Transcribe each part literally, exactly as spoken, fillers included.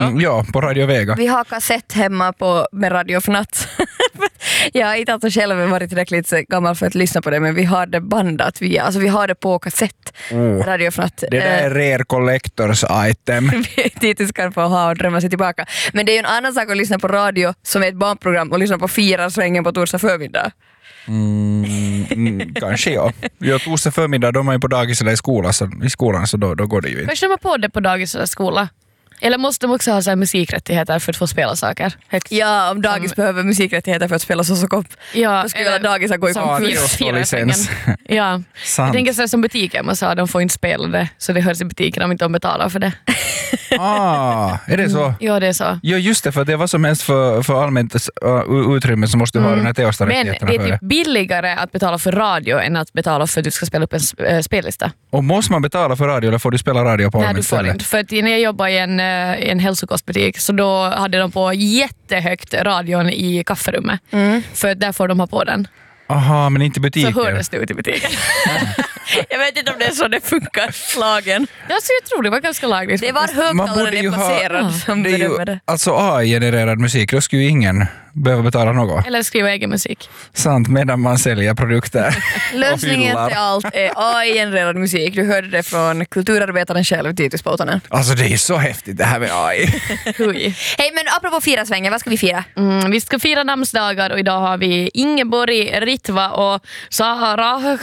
Mm, ja, på Radio Vega. Vi har kassett hemma på, med Radio Fnatt. Jag har inte alltså själv varit tillräckligt gammal för att lyssna på det, men vi har det bandat via, alltså vi har det på kassett. Oh, Radio Fnatt. Det där är rare collectors item. Dit ska få ha och drömma sig tillbaka. Men det är ju en annan sak att lyssna på radio som är ett barnprogram och lyssna på Fyra-svängen på torsdag förmiddag. Mm, mm, kanske ja. Jag torsdag förmiddag, de är ju på dagis eller i skolan, så, i skolan, så då, då går det ju inte. Kanske de har på det på dagis eller skola. Eller måste de också ha så här musikrättigheter för att få spela saker högt? Ja, om dagis som... behöver musikrättigheter för att spela så så kom. Ja, då skulle eller... dagis gå i konkurs. Ja, jag tänker så här, som butiker, man sa de får inte spela det, så det hörs i butiken om inte de betalar för det. Ah, är det så? Ja, det är så. Ja, just det, för det var som helst för, för allmänt uh, utrymme så måste du mm. ha den här teostarättigheterna. Men det är typ billigare att betala för radio än att betala för att du ska spela upp en uh, spellista. Och måste man betala för radio eller får du spela radio på allmänt? Nej, du får ställe? Inte. För att när jag jobbade i en, uh, en hälsokostbutik så då hade de på jättehögt radion i kafferummet. Mm. För att där får de ha på den. Aha, men inte butiker. Så hördes det ut i butiken. Jag vet inte om det är så det funkar, lagen. Jag skulle tro det var ganska lagligt. Det var högtalardeplacerad ha, som det är ju, det. alltså A I-genererad musik, då skulle ju ingen behöva betala något. Eller skriva egen musik. Sant, medan man säljer produkter. Lösningen till allt är A I-genererad musik. Du hörde det från kulturarbetaren själv, Titus Poutonen. Alltså det är så häftigt det här med A I. Hej, men apropå fira svängen, vad ska vi fira? Mm, vi ska fira namnsdagar och idag har vi Ingeborg, Ritva och Sara.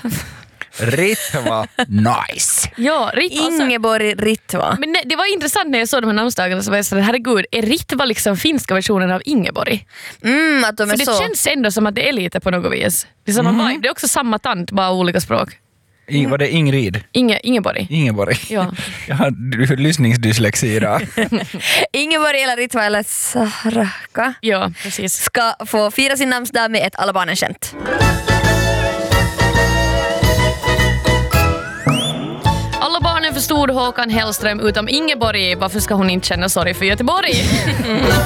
Ritva, nice. Ja, Ritva. Ingeborg Ritva. Men det var intressant när jag såg de här namnsdagarna, så var jag så herregud, är Ritva liksom finska versionen av Ingeborg? Mm, att de är För så. Det känns ändå som att det är lite på något vis. Det är samma mm. vibe, det är också samma tant, bara olika språk. In, var det Ingrid? Inge, Ingeborg. Ingeborg. Ja. Jag har lyssningsdyslexi idag. Ingeborg eller Ritva eller Saraka. Ja, precis. Ska få fira sin namnsdag med ett alla barnen känt. Alla barnen förstod Håkan Hellström utom Ingeborg. Varför ska hon inte känna sorg för Göteborg?